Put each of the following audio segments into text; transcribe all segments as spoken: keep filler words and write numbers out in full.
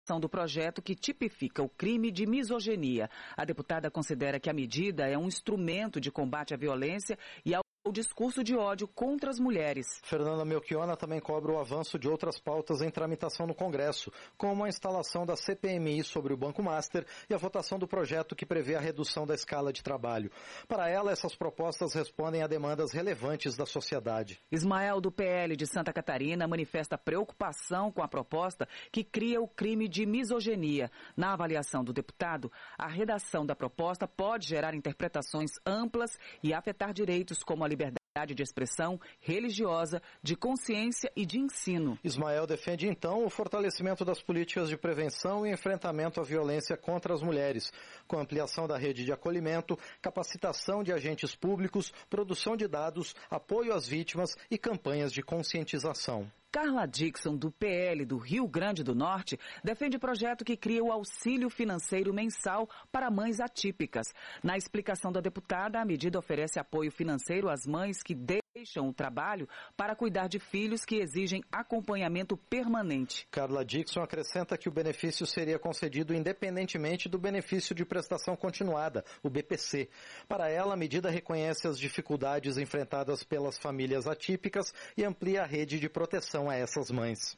do projeto que tipifica o crime de misoginia. A deputada considera que a medida é um instrumento de combate à violência e ao o discurso de ódio contra as mulheres. Fernanda Melchiona também cobra o avanço de outras pautas em tramitação no Congresso, como a instalação da C P M I sobre o Banco Master e a votação do projeto que prevê a redução da escala de trabalho. Para ela, essas propostas respondem a demandas relevantes da sociedade. Ismael, do P L de Santa Catarina, manifesta preocupação com a proposta que cria o crime de misoginia. Na avaliação do deputado, a redação da proposta pode gerar interpretações amplas e afetar direitos como a liberdade de expressão, religiosa, de consciência e de ensino. Ismael defende, então, o fortalecimento das políticas de prevenção e enfrentamento à violência contra as mulheres, com ampliação da rede de acolhimento, capacitação de agentes públicos, produção de dados, apoio às vítimas e campanhas de conscientização. Carla Dixon, do P L do Rio Grande do Norte, defende projeto que cria o auxílio financeiro mensal para mães atípicas. Na explicação da deputada, a medida oferece apoio financeiro às mães que deixam o trabalho para cuidar de filhos que exigem acompanhamento permanente. Carla Dixon acrescenta que o benefício seria concedido independentemente do benefício de prestação continuada, o B P C. Para ela, a medida reconhece as dificuldades enfrentadas pelas famílias atípicas e amplia a rede de proteção a essas mães.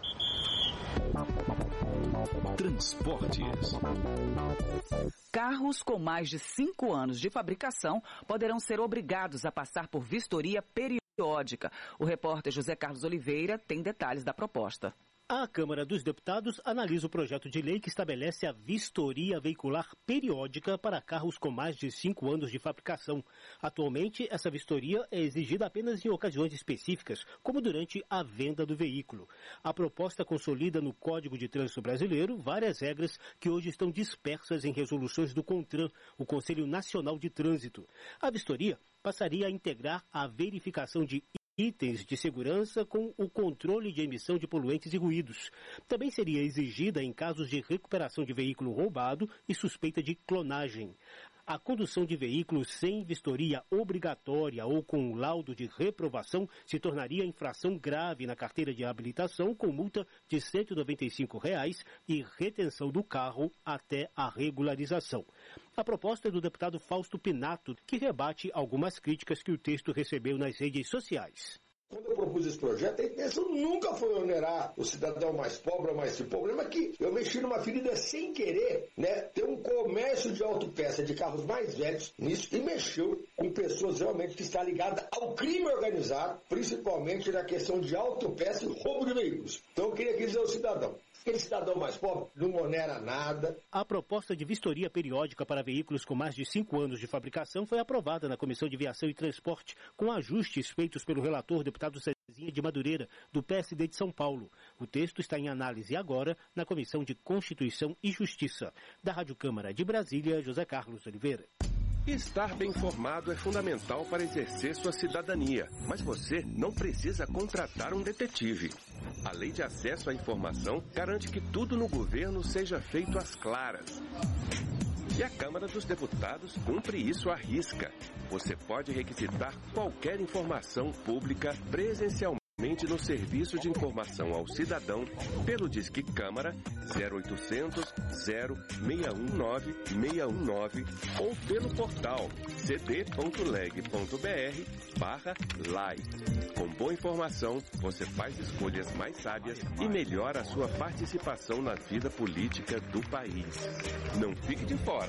Transportes. Carros com mais de cinco anos de fabricação poderão ser obrigados a passar por vistoria periódica. O repórter José Carlos Oliveira tem detalhes da proposta. A Câmara dos Deputados analisa o projeto de lei que estabelece a vistoria veicular periódica para carros com mais de cinco anos de fabricação. Atualmente, essa vistoria é exigida apenas em ocasiões específicas, como durante a venda do veículo. A proposta consolida no Código de Trânsito Brasileiro várias regras que hoje estão dispersas em resoluções do CONTRAN, o Conselho Nacional de Trânsito. A vistoria passaria a integrar a verificação de itens de segurança com o controle de emissão de poluentes e ruídos. Também seria exigida em casos de recuperação de veículo roubado e suspeita de clonagem. A condução de veículos sem vistoria obrigatória ou com laudo de reprovação se tornaria infração grave na carteira de habilitação, com multa de cento e noventa e cinco reais e retenção do carro até a regularização. A proposta é do deputado Fausto Pinato, que rebate algumas críticas que o texto recebeu nas redes sociais. Quando eu propus esse projeto, a intenção nunca foi onerar o cidadão mais pobre ou mais rico. O problema é que eu mexi numa ferida sem querer, né? Ter um comércio de autopeça de carros mais velhos nisso e mexeu com pessoas realmente que está ligada ao crime organizado, principalmente na questão de autopeça e roubo de veículos. Então eu queria dizer ao cidadão: aquele cidadão mais pobre não onera nada. A proposta de vistoria periódica para veículos com mais de cinco anos de fabricação foi aprovada na Comissão de Viação e Transporte, com ajustes feitos pelo relator deputado Cezinha de Madureira, do P S D de São Paulo. O texto está em análise agora na Comissão de Constituição e Justiça. Da Rádio Câmara de Brasília, José Carlos Oliveira. Estar bem informado é fundamental para exercer sua cidadania, mas você não precisa contratar um detetive. A Lei de Acesso à Informação garante que tudo no governo seja feito às claras. E a Câmara dos Deputados cumpre isso à risca. Você pode requisitar qualquer informação pública presencialmente no Serviço de Informação ao Cidadão pelo Disque Câmara zero oitocentos, zero seis um nove, seis um nove ou pelo portal c d ponto leg ponto b r barra live. Com boa informação, você faz escolhas mais sábias e melhora a sua participação na vida política do país. Não fique de fora.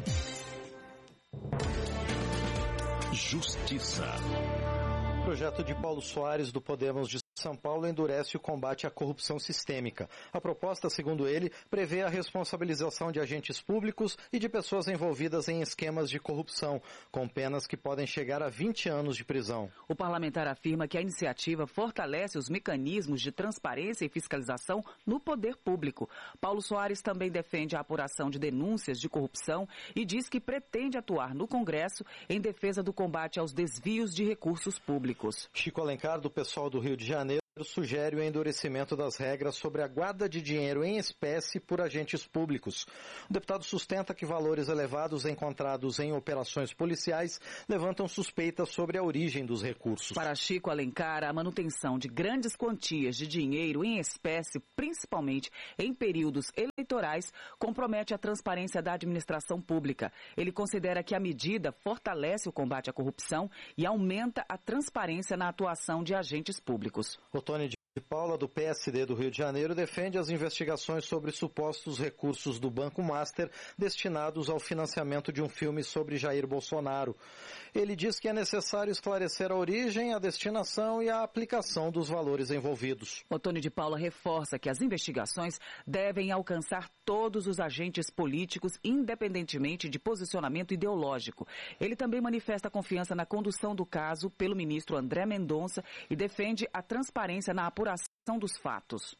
Justiça. O projeto de Paulo Soares, do Podemos de São Paulo, endurece o combate à corrupção sistêmica. A proposta, segundo ele, prevê a responsabilização de agentes públicos e de pessoas envolvidas em esquemas de corrupção, com penas que podem chegar a vinte anos de prisão. O parlamentar afirma que a iniciativa fortalece os mecanismos de transparência e fiscalização no poder público. Paulo Soares também defende a apuração de denúncias de corrupção e diz que pretende atuar no Congresso em defesa do combate aos desvios de recursos públicos. Chico Alencar, do PSOL do Rio de Janeiro, sugere o endurecimento das regras sobre a guarda de dinheiro em espécie por agentes públicos. O deputado sustenta que valores elevados encontrados em operações policiais levantam suspeitas sobre a origem dos recursos. Para Chico Alencar, a manutenção de grandes quantias de dinheiro em espécie, principalmente em períodos eleitorais, compromete a transparência da administração pública. Ele considera que a medida fortalece o combate à corrupção e aumenta a transparência na atuação de agentes públicos. O Tony de Paula, do P S D do Rio de Janeiro, defende as investigações sobre supostos recursos do Banco Master destinados ao financiamento de um filme sobre Jair Bolsonaro. Ele diz que é necessário esclarecer a origem, a destinação e a aplicação dos valores envolvidos. O Tony de Paula reforça que as investigações devem alcançar todos os agentes políticos, independentemente de posicionamento ideológico. Ele também manifesta confiança na condução do caso pelo ministro André Mendonça e defende a transparência na apuração dos fatos.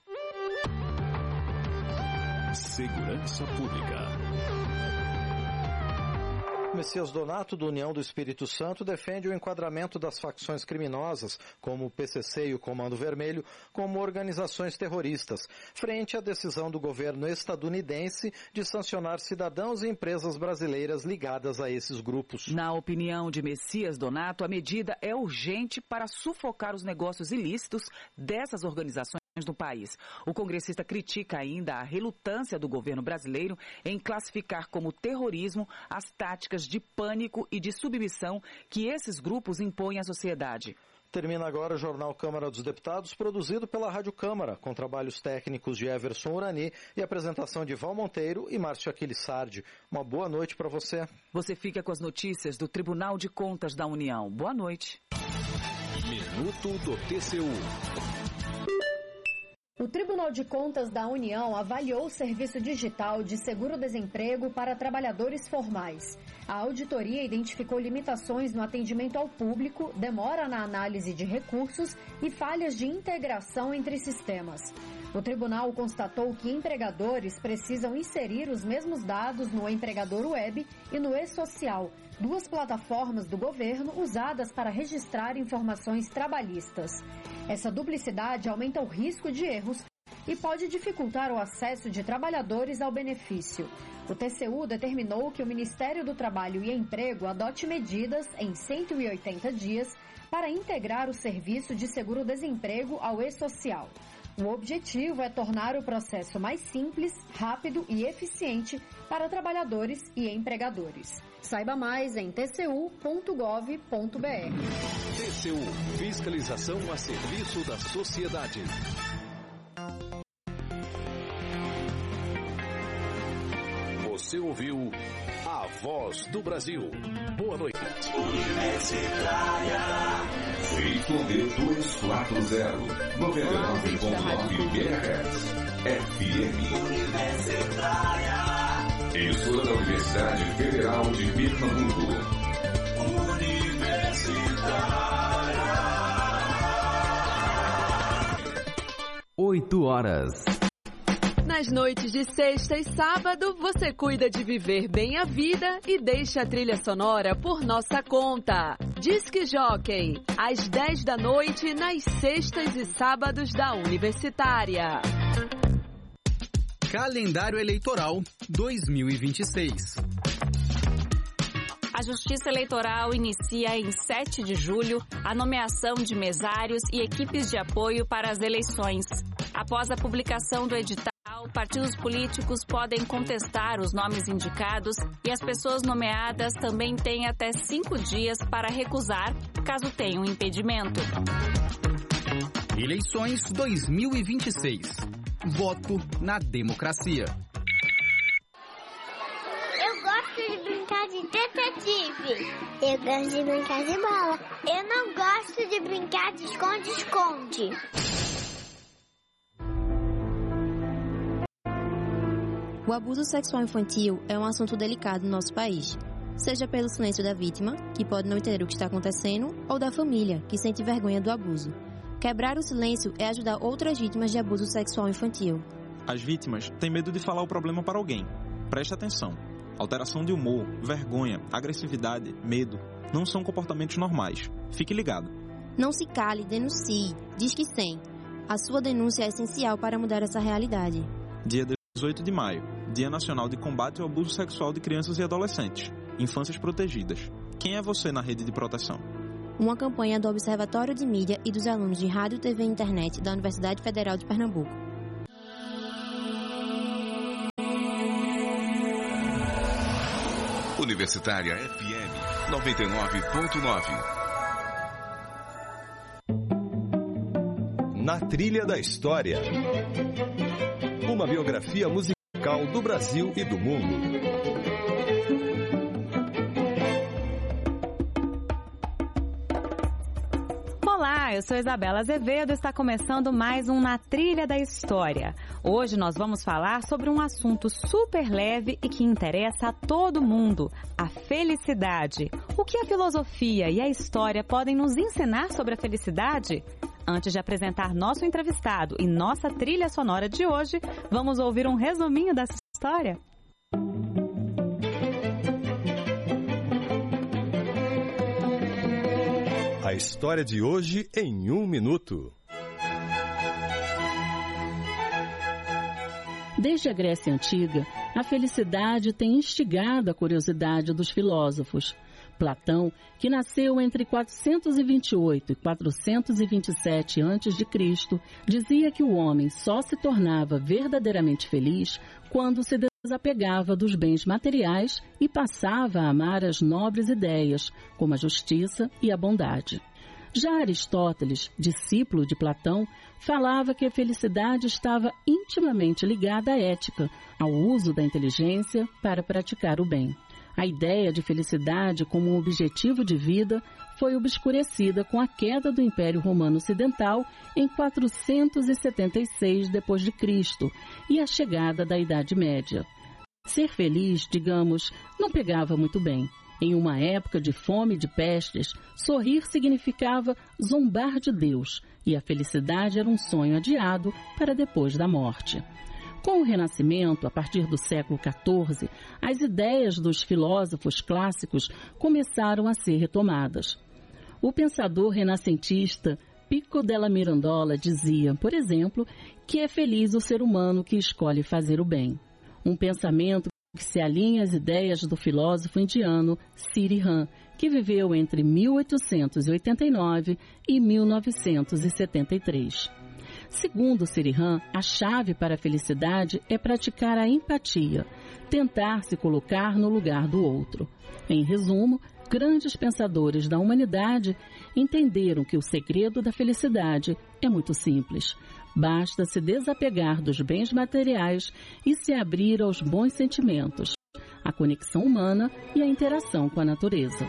Segurança Pública. Messias Donato, do União do Espírito Santo, defende o enquadramento das facções criminosas, como o P C C e o Comando Vermelho, como organizações terroristas, frente à decisão do governo estadunidense de sancionar cidadãos e empresas brasileiras ligadas a esses grupos. Na opinião de Messias Donato, a medida é urgente para sufocar os negócios ilícitos dessas organizações do país. O congressista critica ainda a relutância do governo brasileiro em classificar como terrorismo as táticas de pânico e de submissão que esses grupos impõem à sociedade. Termina agora o Jornal Câmara dos Deputados, produzido pela Rádio Câmara, com trabalhos técnicos de Everson Urani e apresentação de Val Monteiro e Márcio Aquilissardi. Uma boa noite para você. Você fica com as notícias do Tribunal de Contas da União. Boa noite. Minuto do T C U. O Tribunal de Contas da União avaliou o serviço digital de seguro-desemprego para trabalhadores formais. A auditoria identificou limitações no atendimento ao público, demora na análise de recursos e falhas de integração entre sistemas. O tribunal constatou que empregadores precisam inserir os mesmos dados no Empregador Web e no E-Social, duas plataformas do governo usadas para registrar informações trabalhistas. Essa duplicidade aumenta o risco de erros e pode dificultar o acesso de trabalhadores ao benefício. O T C U determinou que o Ministério do Trabalho e Emprego adote medidas em cento e oitenta dias para integrar o serviço de seguro-desemprego ao E-Social. O objetivo é tornar o processo mais simples, rápido e eficiente para trabalhadores e empregadores. Saiba mais em t c u ponto gov ponto b r. T C U, fiscalização a serviço da sociedade. Você ouviu a Voz do Brasil. Boa noite. Universitária. Fricoder duzentos e quarenta, noventa e nove ponto nove megahertz. F M. Universitária. Emissora da Universidade Federal de Pernambuco. Universitária. Oito horas. Nas noites de sexta e sábado, você cuida de viver bem a vida e deixa a trilha sonora por nossa conta. Disque Jockey, às dez da noite, nas sextas e sábados da Universitária. Calendário Eleitoral dois mil e vinte e seis. A Justiça Eleitoral inicia em sete de julho a nomeação de mesários e equipes de apoio para as eleições. Após a publicação do edital, partidos políticos podem contestar os nomes indicados e as pessoas nomeadas também têm até cinco dias para recusar, caso tenham impedimento. Eleições dois mil e vinte e seis. Voto na democracia. Eu gosto de brincar de detetive. Eu gosto de brincar de bola. Eu não gosto de brincar de esconde-esconde. O abuso sexual infantil é um assunto delicado no nosso país, seja pelo silêncio da vítima, que pode não entender o que está acontecendo, ou da família, que sente vergonha do abuso. Quebrar o silêncio é ajudar outras vítimas de abuso sexual infantil. As vítimas têm medo de falar o problema para alguém. Preste atenção. Alteração de humor, vergonha, agressividade, medo não são comportamentos normais. Fique ligado. Não se cale, denuncie, diz que sim. A sua denúncia é essencial para mudar essa realidade. Dia dezoito de maio, Dia Nacional de Combate ao Abuso Sexual de Crianças e Adolescentes. Infâncias Protegidas. Quem é você na rede de proteção? Uma campanha do Observatório de Mídia e dos alunos de Rádio, T V e Internet da Universidade Federal de Pernambuco. Universitária F M noventa e nove ponto nove. Na Trilha da História. Uma biografia musical do Brasil e do mundo. Olá, eu sou Isabela Azevedo e está começando mais um Na Trilha da História. Hoje nós vamos falar sobre um assunto super leve e que interessa a todo mundo, a felicidade. O que a filosofia e a história podem nos ensinar sobre a felicidade? Antes de apresentar nosso entrevistado e nossa trilha sonora de hoje, vamos ouvir um resuminho dessa história? A história de hoje em um minuto. Desde a Grécia Antiga, a felicidade tem instigado a curiosidade dos filósofos. Platão, que nasceu entre quatrocentos e vinte e oito e quatrocentos e vinte e sete antes de Cristo, dizia que o homem só se tornava verdadeiramente feliz quando se desapegava dos bens materiais e passava a amar as nobres ideias, como a justiça e a bondade. Já Aristóteles, discípulo de Platão, falava que a felicidade estava intimamente ligada à ética, ao uso da inteligência para praticar o bem. A ideia de felicidade como um objetivo de vida foi obscurecida com a queda do Império Romano Ocidental em quatrocentos e setenta e seis depois de Cristo e a chegada da Idade Média. Ser feliz, digamos, não pegava muito bem. Em uma época de fome e de pestes, sorrir significava zombar de Deus e a felicidade era um sonho adiado para depois da morte. Com o Renascimento, a partir do século quatorze, as ideias dos filósofos clássicos começaram a ser retomadas. O pensador renascentista Pico della Mirandola dizia, por exemplo, que é feliz o ser humano que escolhe fazer o bem. Um pensamento que se alinha às ideias do filósofo indiano Sri-Ram, que viveu entre mil oitocentos e oitenta e nove e mil novecentos e setenta e três. Segundo Sri-Ram, a chave para a felicidade é praticar a empatia, tentar se colocar no lugar do outro. Em resumo, grandes pensadores da humanidade entenderam que o segredo da felicidade é muito simples. Basta se desapegar dos bens materiais e se abrir aos bons sentimentos, a conexão humana e a interação com a natureza.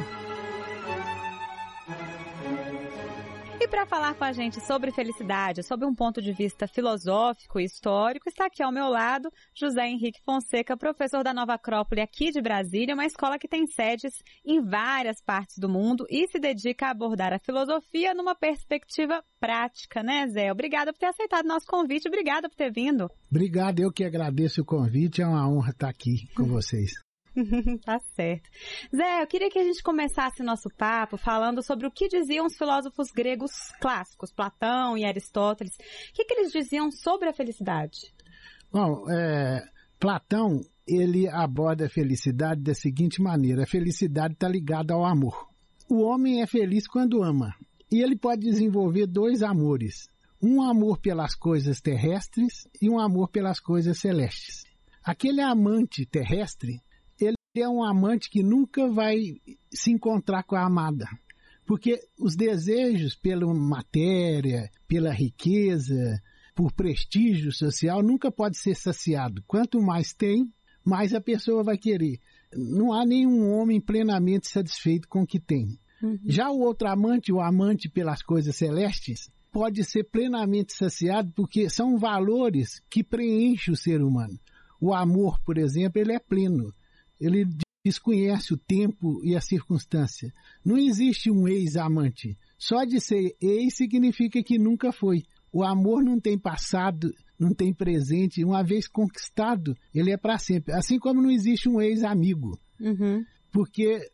E para falar com a gente sobre felicidade, sob um ponto de vista filosófico e histórico, está aqui ao meu lado José Henrique Fonseca, professor da Nova Acrópole aqui de Brasília, uma escola que tem sedes em várias partes do mundo e se dedica a abordar a filosofia numa perspectiva prática, né, Zé? Obrigada por ter aceitado nosso convite, obrigada por ter vindo. Obrigado, eu que agradeço o convite, é uma honra estar aqui com vocês. Tá certo. Zé, eu queria que a gente começasse nosso papo falando sobre o que diziam os filósofos gregos clássicos, Platão e Aristóteles. O que, que eles diziam sobre a felicidade? Bom, é, Platão, ele aborda a felicidade da seguinte maneira: a felicidade está ligada ao amor. O homem é feliz quando ama, e ele pode desenvolver dois amores. Um amor pelas coisas terrestres e um amor pelas coisas celestes. Aquele amante terrestre, é um amante que nunca vai se encontrar com a amada, porque os desejos pela matéria, pela riqueza, por prestígio social, nunca pode ser saciado. Quanto mais tem, mais a pessoa vai querer. Não há nenhum homem plenamente satisfeito com o que tem. Uhum. Já o outro amante, o amante pelas coisas celestes, pode ser plenamente saciado porque são valores que preenchem o ser humano. O amor, por exemplo, ele é pleno. Ele desconhece o tempo e a circunstância. Não existe um ex-amante. Só de ser ex significa que nunca foi. O amor não tem passado, não tem presente. Uma vez conquistado, ele é para sempre. Assim como não existe um ex-amigo. Uhum. Porque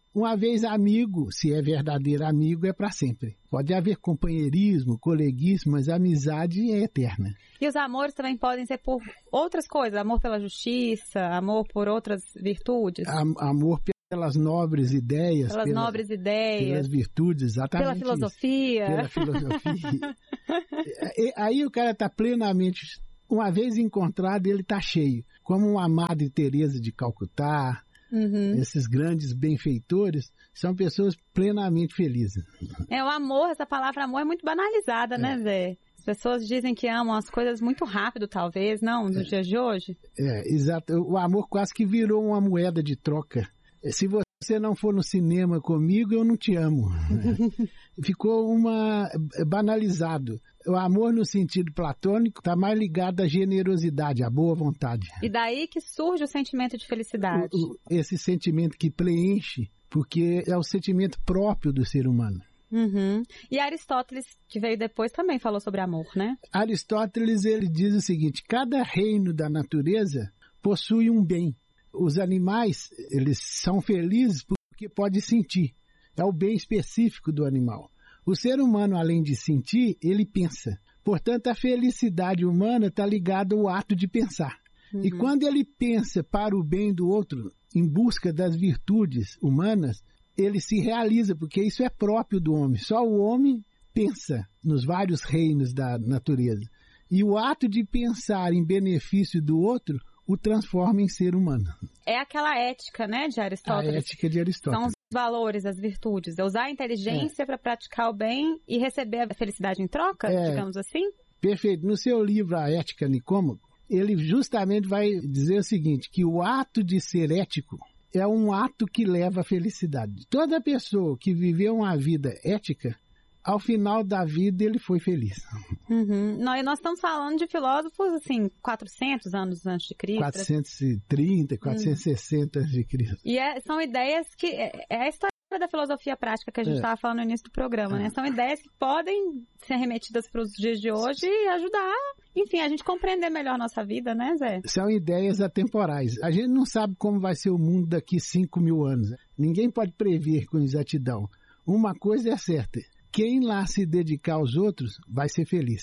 Uma vez amigo, se é verdadeiro amigo, é para sempre. Pode haver companheirismo, coleguismo, mas a amizade é eterna. E os amores também podem ser por outras coisas, amor pela justiça, amor por outras virtudes. Am- amor pelas nobres ideias. Pelas pela, nobres ideias. Pelas virtudes, exatamente. Pela filosofia. Isso. Pela filosofia. Aí o cara está plenamente, uma vez encontrado, ele está cheio. Como uma Madre Teresa de Calcutá. Uhum. Esses grandes benfeitores são pessoas plenamente felizes. É, o amor, essa palavra amor é muito banalizada, é. né, Zé? As pessoas dizem que amam as coisas muito rápido, talvez, não, nos é. dias de hoje? É, exato. O amor quase que virou uma moeda de troca. Se você não for no cinema comigo, eu não te amo. Ficou uma banalizado. O amor no sentido platônico está mais ligado à generosidade, à boa vontade. E daí que surge o sentimento de felicidade. O, o, esse sentimento que preenche, porque é o sentimento próprio do ser humano. Uhum. E Aristóteles, que veio depois, também falou sobre amor, né? Aristóteles, ele diz o seguinte: cada reino da natureza possui um bem. Os animais, eles são felizes porque podem sentir. É o bem específico do animal. O ser humano, além de sentir, ele pensa. Portanto, a felicidade humana está ligada ao ato de pensar. Uhum. E quando ele pensa para o bem do outro, em busca das virtudes humanas, ele se realiza, porque isso é próprio do homem. Só o homem pensa nos vários reinos da natureza. E o ato de pensar em benefício do outro o transforma em ser humano. É aquela ética, né, de Aristóteles. A ética de Aristóteles. São os valores, as virtudes. É usar a inteligência é. para praticar o bem e receber a felicidade em troca, é. digamos assim? Perfeito. No seu livro, A Ética Nicômaco, ele justamente vai dizer o seguinte, que o ato de ser ético é um ato que leva à felicidade. Toda pessoa que viveu uma vida ética, ao final da vida ele foi feliz. Uhum. Nós, nós estamos falando de filósofos, assim, quatrocentos anos antes de Cristo. quatrocentos e trinta, quatrocentos e sessenta antes de Cristo. E é, são ideias que... É, é a história da filosofia prática que a gente estava é. falando no início do programa, é. né? São ideias que podem ser remetidas para os dias de hoje e ajudar, enfim, a gente compreender melhor a nossa vida, né, Zé? São ideias atemporais. A gente não sabe como vai ser o mundo daqui cinco mil anos. Ninguém pode prever com exatidão. Uma coisa é certa: quem lá se dedicar aos outros vai ser feliz.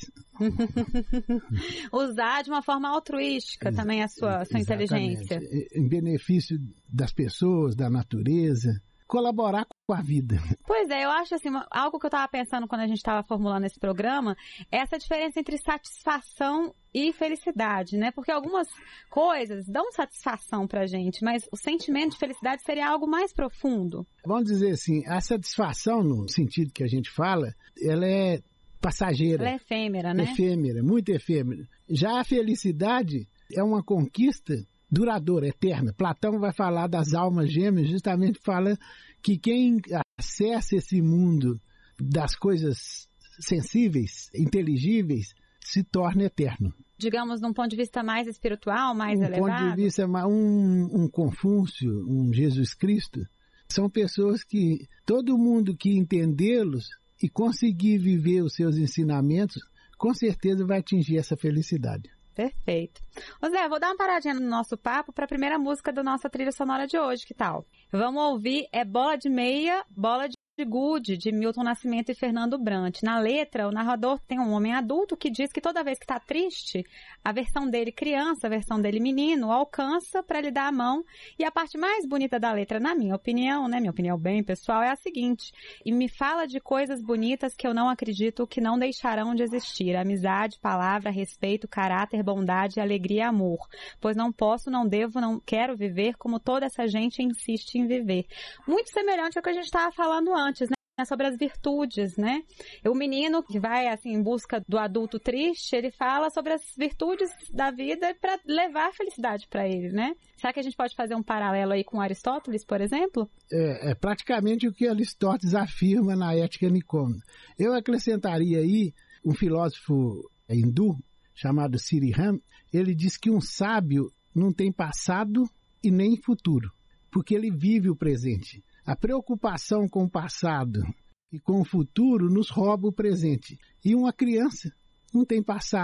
Usar de uma forma altruística Ex- também a sua, a sua inteligência. Em benefício das pessoas, da natureza. Colaborar com a vida. Pois é, eu acho assim, algo que eu estava pensando quando a gente estava formulando esse programa, é essa diferença entre satisfação e felicidade, né? Porque algumas coisas dão satisfação pra gente, mas o sentimento de felicidade seria algo mais profundo. Vamos dizer assim, a satisfação, no sentido que a gente fala, ela é passageira. Ela é efêmera, né? Efêmera, muito efêmera. Já a felicidade é uma conquista duradoura, eterna. Platão vai falar das almas gêmeas, justamente fala que quem acessa esse mundo das coisas sensíveis, inteligíveis, se torna eterno. Digamos, num ponto de vista mais espiritual, mais um elevado? Um ponto de vista, um, um Confúcio, um Jesus Cristo, são pessoas que todo mundo que entendê-los e conseguir viver os seus ensinamentos, com certeza vai atingir essa felicidade. Perfeito. Ô Zé, vou dar uma paradinha no nosso papo para a primeira música da nossa trilha sonora de hoje, que tal? Vamos ouvir É Bola de Meia, Bola de de Gude, de Milton Nascimento e Fernando Brant. Na letra, o narrador tem um homem adulto que diz que toda vez que está triste, a versão dele criança, a versão dele menino, alcança para lhe dar a mão. E a parte mais bonita da letra, na minha opinião, né, minha opinião bem pessoal, é a seguinte: e me fala de coisas bonitas que eu não acredito que não deixarão de existir. Amizade, palavra, respeito, caráter, bondade, alegria e amor. Pois não posso, não devo, não quero viver como toda essa gente insiste em viver. Muito semelhante ao que a gente estava falando antes. Antes, né, sobre as virtudes, né? O menino que vai, assim, em busca do adulto triste, ele fala sobre as virtudes da vida para levar a felicidade para ele, né? Será que a gente pode fazer um paralelo aí com Aristóteles, por exemplo? É, é praticamente o que Aristóteles afirma na Ética Nicômaca. Eu acrescentaria aí um filósofo hindu chamado Sriram. Ele diz que um sábio não tem passado e nem futuro, porque ele vive o presente. A preocupação com o passado e com o futuro nos rouba o presente. E uma criança não tem passado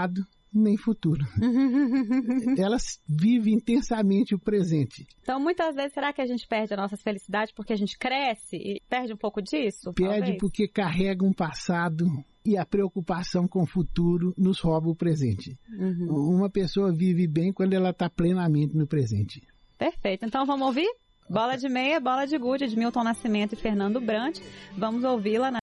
nem futuro. Elas vivem intensamente o presente. Então, muitas vezes, será que a gente perde a nossa felicidade porque a gente cresce e perde um pouco disso? Perde talvez? Porque carrega um passado e a preocupação com o futuro nos rouba o presente. Uhum. Uma pessoa vive bem quando ela está plenamente no presente. Perfeito. Então, vamos ouvir? Bola de Meia, Bola de Gude, de Milton Nascimento e Fernando Brant. Vamos ouvi-la na